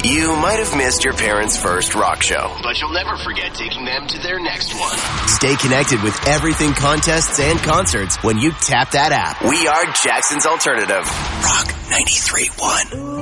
You might have missed your parents' first rock show, but you'll never forget taking them to their next one. Stay connected with everything contests and concerts when you tap that app. We are Jackson's Alternative. Rock 93.1.